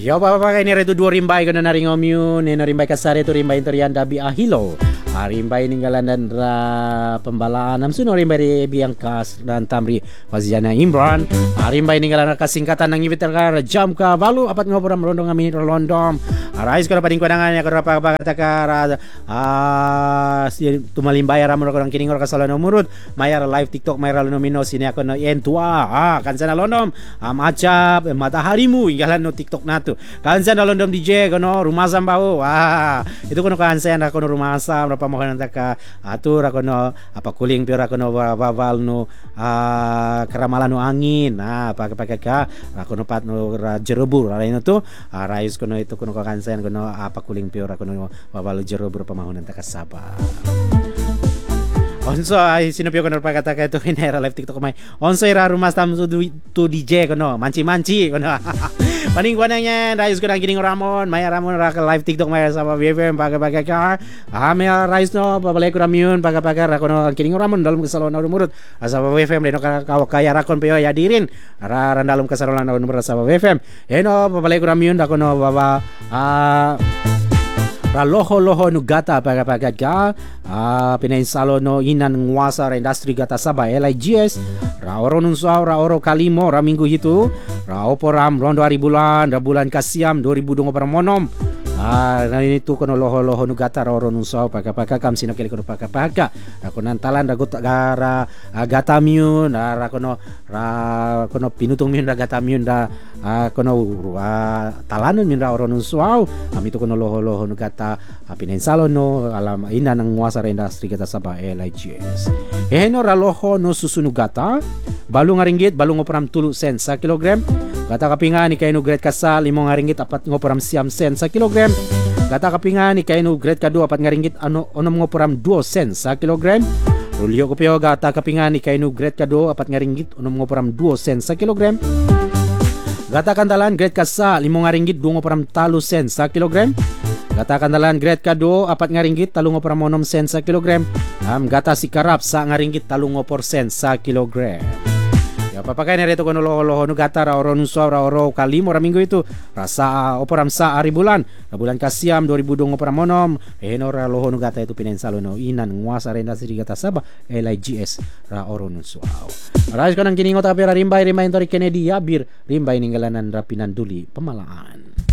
Yo papakai ni retu dua rimbai kena nari ngomiu ni rimbai kasar itu rimbai interian dabi ahilo. Rimbai ninggalan dan pembalaan namsu no rimbai biangkas dan tamri Faziana Imran. Rimbai ninggalan kasingkatan nang ibiter jam ka balu apat ngobrol rondong ngamin rondom. Arais kalau pading kudangan ya kalau apa kata kara tumalimbai ramu orang kini ngor kasalo nomurut mayar live TikTok mayar nomino sini aku no entua kan sana londom macap mataharimu inggalan no TikTok natu kan sana londom DJ kono rumah sambau itu kono kan sana kono rumah sam berapa mohon antaka atur kono apa kuling piora kono baval no keramalan no angin pakai kono pat no jerebur lain itu rais kono itu kono kan sana kono apa kuling piora kono baval jerebur pamahon antaka sabar. Onso ay sinapyo kono pagkata ka ito hinera live TikTok may. Onso ira rumah tam tu DJ kono manci kono. Paning ko nang yan rais ko nang gining Ramon, may Ramon ra live TikTok may sa BFM paga ka. May rais no babalik ko ramyon paga ra kono gining Ramon dalam kasalon na rumurut. Sa BFM reno ka kaya rakon peyo ya dirin. Ra dalam kasalon na rumurut sa BFM. Eno babalik ko ramyon da kono baba Raloho nugata pagapagad ka pinainsalo no inan nguasa ra industri gata Sabah LIGS ra oro nunsuaw ra oro kalimo ra minggu hitu ra oporam rondo hari bulan ra bulan kasiam 2020 para monom itu kono loho nugata ra oro nunsuaw pagapagad kam sinakili kono pagapagad ra kono talan ra gara gatamiun ra kono pinutung miun ra gatamiun ra kono talanon min ra oro nunsuaw itu kono loho nugata pinensalo no alam ina ng nguasa ra industri gata Sabah LIGS eheno ra loho no susunugata balong ringgit balong ngoperam 3 sen sa kilogram gata kapingan ni kaino grade kasal 5 ringgit apat ngoperam 9 sen sa kilogram gata kapingan ni kaino grade ka2 apat ringgit onom ngoperam 2 sen sa kilogram rulyo ko pio gata kapingan ni kaino grade ka2 apat ringgit onom ngoperam 2 sen sa kilogram gata kandalan grade kasa 5 ringgit 2 ngoperam 3 sen sa kilogram gata kandalan grade ka2 4 ringgit 3 ngoperam 6 sen sa kilogram gata sikarap sa ringgit 3 sen sa kilogram. Ya papakai ni reto kono loho nugata ra oro nuswa ra oro kalimo ra minggu itu rasa oporam sa ari bulan na bulan kasiam 2020 oporam monom eheno ra loho nugata itu pinensalo no inan nguasa renda siri gata Sabah LIGS ra oro nuswa. Rais kanang kiningot tapi ra rimbai intori Kennedy Abir rimbai ninggalanan ra pinanduli pemalaan.